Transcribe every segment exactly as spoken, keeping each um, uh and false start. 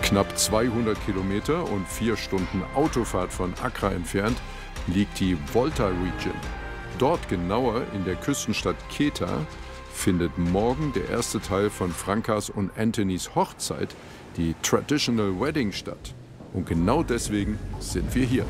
Knapp zweihundert Kilometer und vier Stunden Autofahrt von Accra entfernt liegt die Volta Region. Dort genauer in der Küstenstadt Keta findet morgen der erste Teil von Frankas und Anthonys Hochzeit, die Traditional Wedding, statt. Und genau deswegen sind wir hier.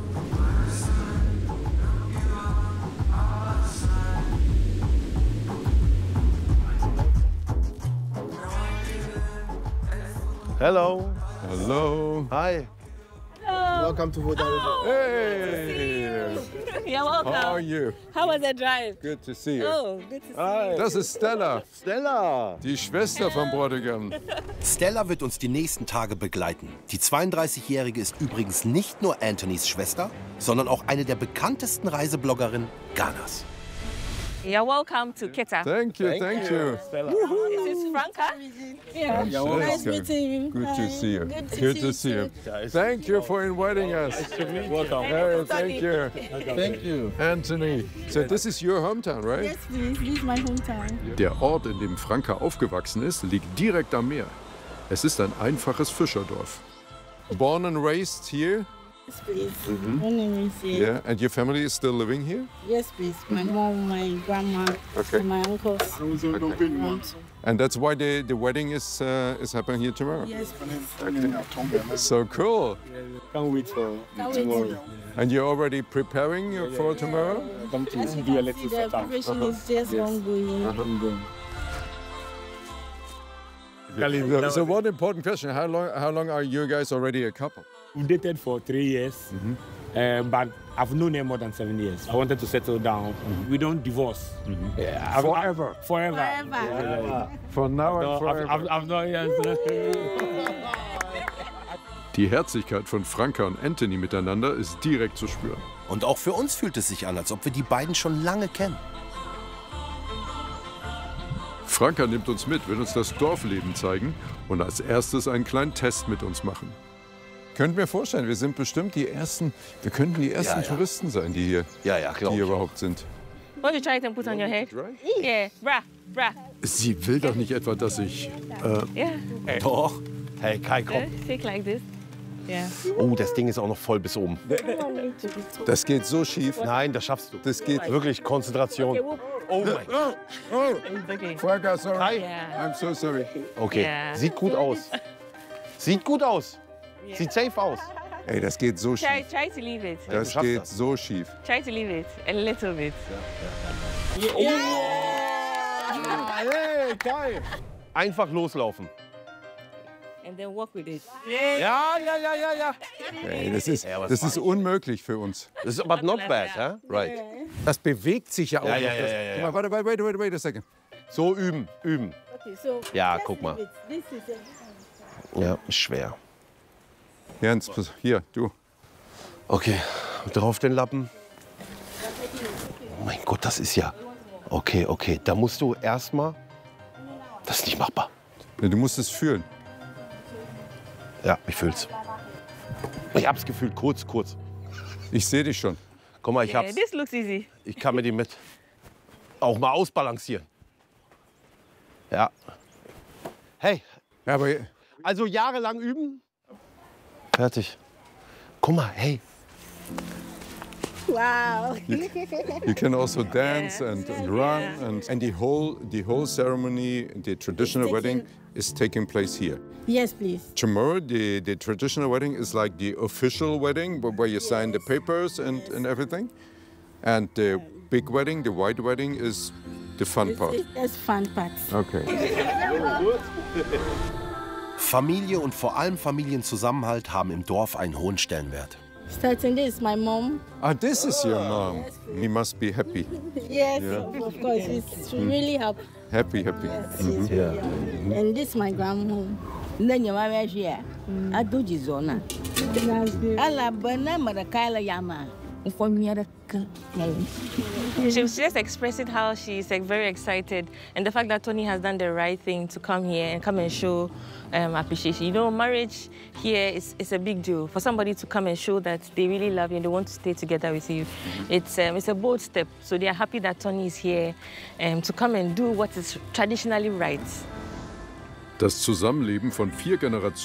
Hello. Hello. Hi. Hello. Welcome to Volta Region. Hey. You're welcome. How are you? How was the drive? Good to see you. Oh, good to see Hi. you. Das ist Stella, Stella. die Schwester vom Bräutigam. Stella wird uns die nächsten Tage begleiten. Die zweiunddreißigjährige ist übrigens nicht nur Anthonys Schwester, sondern auch eine der bekanntesten Reisebloggerinnen Ghanas. You're welcome to Keta. Thank you, thank you. Stella. This is Franca. Yeah. Nice meeting you. Good to see you. Good to see you. Thank you for inviting us. Welcome. Hey, thank you. Thank you. Anthony. So this is your hometown, right? Yes, please. This is my hometown. Der Ort, in dem Franka aufgewachsen ist, liegt direkt am Meer. Es ist ein einfaches Fischerdorf. Born and raised here? Yes, please. My name is here. Yeah. And your family is still living here? Yes, please. My mom, my grandma, Okay. and my uncles. And that's why the, the wedding is uh, is happening here tomorrow. Yes, please. So cool. Can't wait for Can't wait to- And you're already preparing for tomorrow? come to As you do a can little see, the setup. preparation is just ongoing. So, so one important question: How long how long are you guys already a couple? We dated for three years, um, but I've known her more than seven years. I wanted to settle down. We don't divorce. Yeah, I've- Forever. Forever. Forever. For now and No, I've, forever. I've, I've not, yes. Die Herzlichkeit von Franka und Anthony miteinander ist direkt zu spüren. Und auch für uns fühlt es sich an, als ob wir die beiden schon lange kennen. Franka nimmt uns mit, will uns das Dorfleben zeigen und als erstes einen kleinen Test mit uns machen. Könnt mir vorstellen, wir sind bestimmt die ersten, wir könnten die ersten Ja, ja. Touristen sein, die hier, Ja, ja, die glaube hier ich. überhaupt sind. What you try to put on your head? Yeah, bra, bra. Sie will doch nicht etwa, dass ich... Äh, Yeah. Doch. Hey, Kai, komm. Uh, Take like this. Yeah. Oh, das Ding ist auch noch voll bis oben. das geht so schief. Nein, das schaffst du. Das geht... Wirklich Konzentration. Oh mein Gott. Oh, oh, It's okay. Franka, sorry. Hi. Yeah. I'm so sorry. Okay, Ja. sieht gut aus. Sieht gut aus. Sieht safe aus. Ey, das geht so Try, schief. try to leave it. Das schaffst geht das. so schief. Try to leave it a little bit. Hey, geil. Einfach loslaufen. And then walk with it. Ja, ja, ja, ja, ja. Ey, das ist, Ja, was das mach ist unmöglich für uns. Das ist but not bad, huh? Right. Das bewegt sich ja auch. Ja, noch. ja, ja, Das- ja, ja. Guck mal, warte, wait, wait, wait, wait a second. So üben, üben. Okay, so Ja, just guck mal. leave it. This is a Ja, ist schwer. Jens, pass- hier, du. Okay, drauf den Lappen. Oh mein Gott, das ist ja... Okay, okay, da musst du erstmal... Das ist nicht machbar. Ja, du musst es fühlen. Ja, ich fühl's. Ich hab's gefühlt, kurz, kurz. Ich sehe dich schon. Guck mal, ich Yeah, hab's. this looks easy. Ich kann mir die mit auch mal ausbalancieren. Ja. Hey, Ja, aber also jahrelang üben. Fertig. Guck mal, hey. wow. you can also dance and, and run and, and the whole the whole ceremony, the traditional wedding is taking place here. Yes, please. Tomorrow, the, the traditional wedding is like the official wedding where where you sign the papers and, and everything. And the big wedding, the white wedding, is the fun part. It's, that's fun part. Okay. Familie und vor allem Familienzusammenhalt haben im Dorf einen hohen Stellenwert. Starting this, my mom. Ah, this is your mom. He must be happy. Yes, of course. It's really happy. Happy, happy. And this my grandma. Then your mama here. I do Gizona. Alla Bana Marakaila Yama. For me, She was just expressing how she's like very excited, and the fact that Tony has done the right thing to come here and come and show um, appreciation. You know, marriage here is, is a big deal. For somebody to come and show that they really love you and they want to stay together with you, it's um, it's a bold step. So they are happy that Tony is here um, to come and do what is traditionally right. Das Zusammenleben von vier Generationen